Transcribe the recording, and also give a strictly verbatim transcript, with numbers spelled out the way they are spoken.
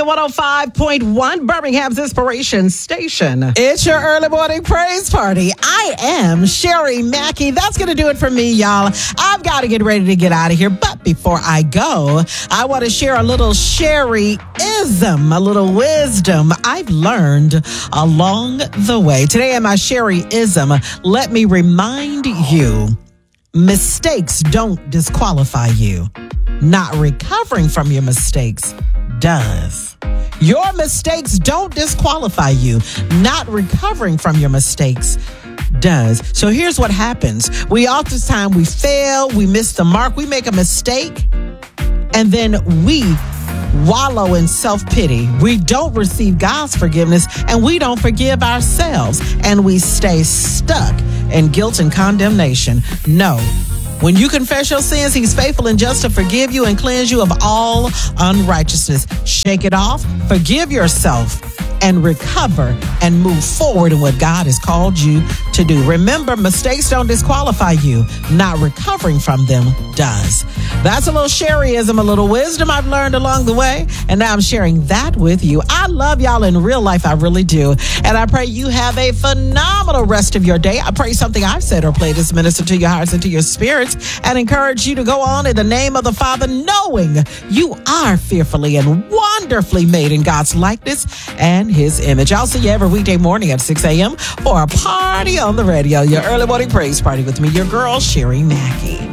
Radio one oh five point one, Birmingham's Inspiration Station. It's your early morning praise party. I am Sherry Mackey. That's going to do it for me, y'all. I've got to get ready to get out of here. But before I go, I want to share a little Sherry-ism, a little wisdom I've learned along the way. Today in my Sherry-ism, let me remind you, mistakes don't disqualify you. Not recovering from your mistakes does. Your mistakes don't disqualify you. Not recovering from your mistakes does. So here's what happens. We oftentimes we fail, we miss the mark, we make a mistake, and then we wallow in self-pity. We don't receive God's forgiveness, and we don't forgive ourselves, and we stay stuck in guilt and condemnation. No. When you confess your sins, he's faithful and just to forgive you and cleanse you of all unrighteousness. Shake it off, forgive yourself, and recover and move forward in what God has called you to do. Remember, mistakes don't disqualify you. Not recovering from them does. That's a little Sherryism, a little wisdom I've learned along the way, and now I'm sharing that with you. I love y'all in real life, I really do. And I pray you have a phenomenal rest of your day. I pray something I've said or played is minister to your hearts and to your spirits, and encourage you to go on in the name of the Father, knowing you are fearfully and wonderfully made in God's likeness and his image. I'll see you every weekday morning at six a.m. for a party on the radio. Your early morning praise party with me, your girl, Sherry Mackey.